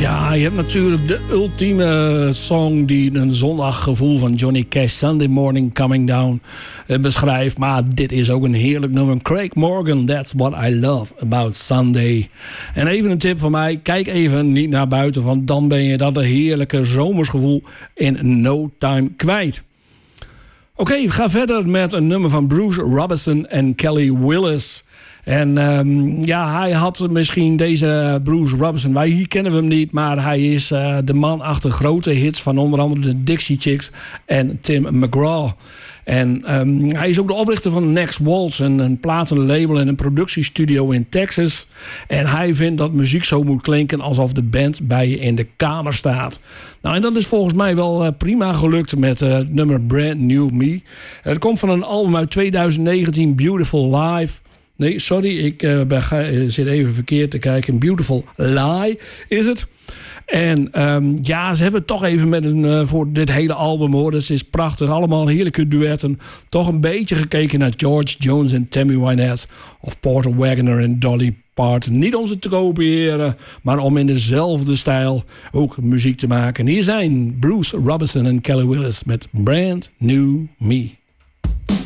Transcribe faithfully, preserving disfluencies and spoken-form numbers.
Ja, je hebt natuurlijk de ultieme song die een zondaggevoel van Johnny Cash, Sunday Morning Coming Down, beschrijft. Maar dit is ook een heerlijk nummer. Craig Morgan, That's What I Love About Sunday. En even een tip van mij, kijk even niet naar buiten, want dan ben je dat heerlijke zomersgevoel in no time kwijt. Oké, okay, we gaan verder met een nummer van Bruce Robinson en Kelly Willis. En um, ja, hij had misschien deze Bruce Robinson, wij hier kennen we hem niet, maar hij is uh, de man achter grote hits van onder andere de Dixie Chicks en Tim McGraw. En um, hij is ook de oprichter van Next Waltz, een, een platenlabel en een productiestudio in Texas. En hij vindt dat muziek zo moet klinken alsof de band bij je in de kamer staat. Nou, en dat is volgens mij wel uh, prima gelukt met uh, het nummer Brand New Me. Het komt van een album uit twintig negentien, Beautiful Life. Nee, sorry, ik uh, ben, uh, zit even verkeerd te kijken. Beautiful Lie is het. En um, ja, ze hebben het toch even met een, uh, voor dit hele album hoor. Het is prachtig, allemaal heerlijke duetten. Toch een beetje gekeken naar George Jones en Tammy Wynette. Of Porter Wagoner en Dolly Parton. Niet om ze te kopiëren, maar om in dezelfde stijl ook muziek te maken. Hier zijn Bruce Robinson en Kelly Willis met Brand New Me.